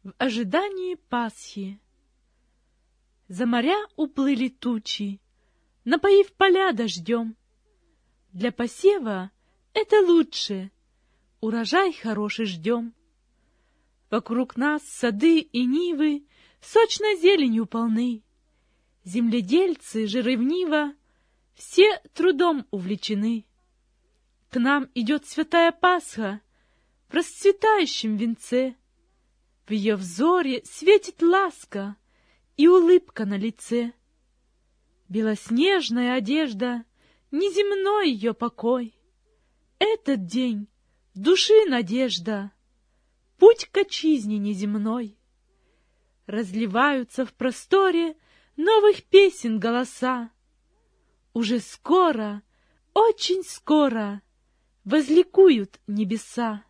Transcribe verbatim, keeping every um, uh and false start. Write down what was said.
в ожидании Пасхи. За моря уплыли тучи, напоив поля дождем. Для посева это лучше, урожай хороший ждем. Вокруг нас сады и нивы сочной зеленью полны. Земледельцы же ревниво все трудом увлечены. К нам идет святая Пасха в расцветающем венце. В ее взоре светит ласка и улыбка на лице. Белоснежная одежда, неземной ее покой. Этот день в души надежда, путь к отчизне неземной. Разливаются в просторе новых песен голоса. Уже скоро, очень скоро возликуют небеса.